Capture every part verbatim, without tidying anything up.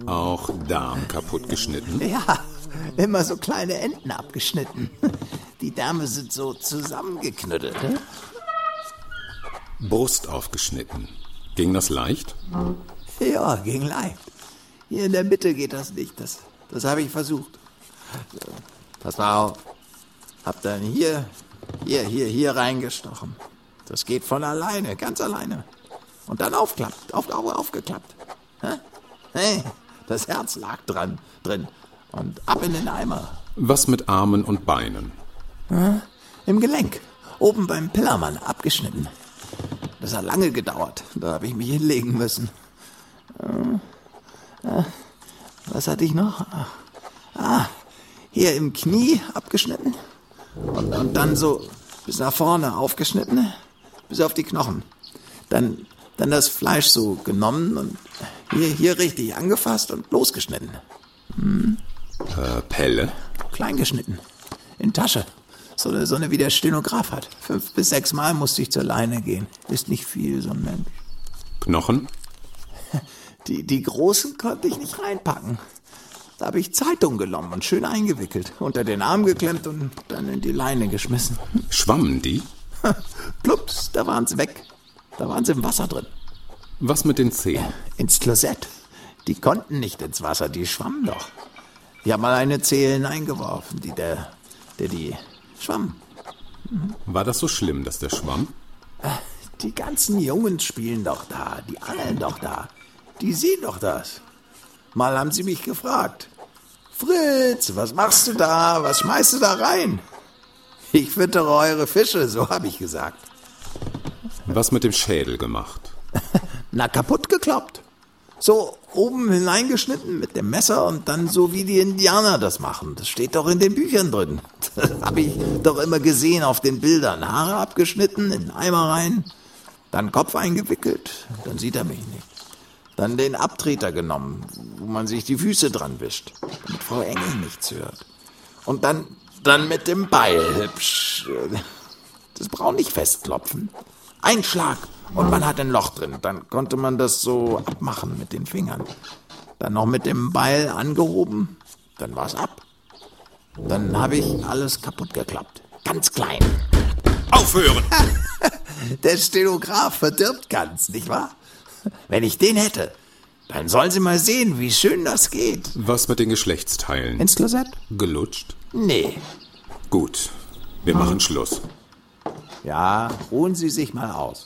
Auch Darm kaputt geschnitten? Ja, immer so kleine Enden abgeschnitten. Die Därme sind so zusammengeknüttelt. Brust aufgeschnitten. Ging das leicht? Ja, ging leicht. Hier in der Mitte geht das nicht. Das, das habe ich versucht. Pass mal auf. Hab dann hier, hier, hier, hier reingestochen. Das geht von alleine, ganz alleine. Und dann aufklappt, auf, auf, aufgeklappt. Hey, das Herz lag dran, drin. Und ab in den Eimer. Was mit Armen und Beinen? Ja, im Gelenk. Oben beim Pillermann, abgeschnitten. Das hat lange gedauert. Da habe ich mich hinlegen müssen. Äh, was hatte ich noch? Ah, hier im Knie abgeschnitten. Und, und dann so bis nach vorne aufgeschnitten. Bis auf die Knochen. Dann, dann das Fleisch so genommen und hier, hier richtig angefasst und losgeschnitten. Hm. Äh, Pelle? Klein geschnitten. In Tasche. So eine, so eine wie der Stenograf hat. Fünf bis sechs Mal musste ich zur Leine gehen. Ist nicht viel, so ein Mensch. Knochen? Die, die großen konnte ich nicht reinpacken. Da habe ich Zeitung genommen und schön eingewickelt. Unter den Arm geklemmt und dann in die Leine geschmissen. Schwammen die? Plups, da waren sie weg. Da waren sie im Wasser drin. Was mit den Zehen? Ja, ins Klosett. Die konnten nicht ins Wasser, die schwammen doch. Die haben mal eine Zehe hineingeworfen, die der, der die schwamm. Mhm. War das so schlimm, dass der schwamm? Die ganzen Jungs spielen doch da, die angeln doch da. Die sehen doch das. Mal haben sie mich gefragt. Fritz, was machst du da? Was schmeißt du da rein? Ich füttere eure Fische, so habe ich gesagt. Was mit dem Schädel gemacht? Na, kaputt gekloppt. So oben hineingeschnitten mit dem Messer und dann so wie die Indianer das machen. Das steht doch in den Büchern drin. Das habe ich doch immer gesehen auf den Bildern. Haare abgeschnitten, in den Eimer rein, dann Kopf eingewickelt, dann sieht er mich nicht. Dann den Abtreter genommen, wo man sich die Füße dran wischt, damit Frau Engel nichts hört. Und dann, dann mit dem Beil hübsch. Das braucht nicht festklopfen. Ein Schlag und man hat ein Loch drin. Dann konnte man das so abmachen mit den Fingern. Dann noch mit dem Beil angehoben, dann war's ab. Dann habe ich alles kaputt geklappt. Ganz klein. Aufhören! Der Stenograf verdirbt ganz, nicht wahr? Wenn ich den hätte, dann sollen Sie mal sehen, wie schön das geht. Was mit den Geschlechtsteilen? Ins Klosett? Gelutscht? Nee. Gut, wir machen Schluss. Ja, ruhen Sie sich mal aus.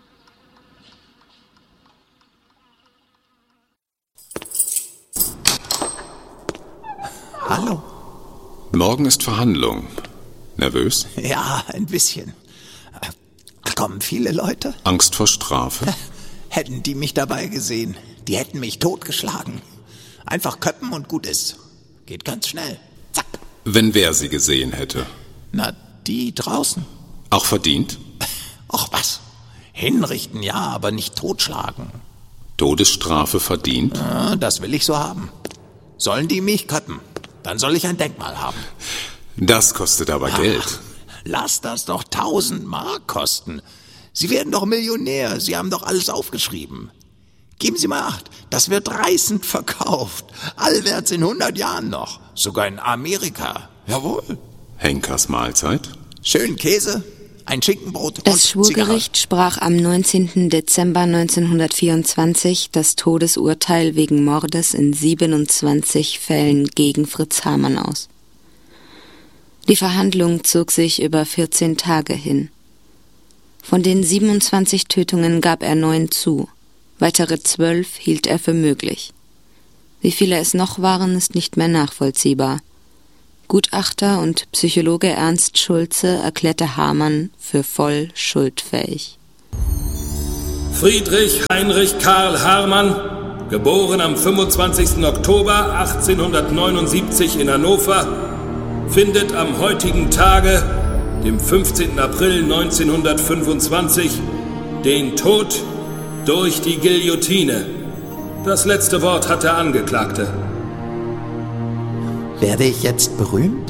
Hallo. Morgen ist Verhandlung. Nervös? Ja, ein bisschen. Kommen viele Leute? Angst vor Strafe? Hätten die mich dabei gesehen, die hätten mich totgeschlagen. Einfach köppen und gut ist. Geht ganz schnell. Zack. Wenn wer sie gesehen hätte? Na, die draußen. Auch verdient? Ach was. Hinrichten ja, aber nicht totschlagen. Todesstrafe verdient? Ja, das will ich so haben. Sollen die mich köppen, dann soll ich ein Denkmal haben. Das kostet aber Ach, Geld. Lass das doch tausend Mark kosten. Sie werden doch Millionär, Sie haben doch alles aufgeschrieben. Geben Sie mal Acht, das wird reißend verkauft. Allwärts in hundert Jahren noch. Sogar in Amerika. Jawohl. Henkers Mahlzeit? Schön Käse, ein Schinkenbrot und Das Schwurgericht Zigarre. sprach am neunzehnten Dezember neunzehnhundertvierundzwanzig das Todesurteil wegen Mordes in siebenundzwanzig Fällen gegen Fritz Hamann aus. Die Verhandlung zog sich über vierzehn Tage hin. Von den siebenundzwanzig Tötungen gab er neun zu. Weitere zwölf hielt er für möglich. Wie viele es noch waren, ist nicht mehr nachvollziehbar. Gutachter und Psychologe Ernst Schulze erklärte Hamann für voll schuldfähig. Friedrich Heinrich Karl Hamann, geboren am fünfundzwanzigsten Oktober achtzehnhundertneunundsiebzig in Hannover, findet am heutigen Tage, dem fünfzehnten April neunzehnhundertfünfundzwanzig, den Tod durch die Guillotine. Das letzte Wort hat der Angeklagte. Werde ich jetzt berühmt?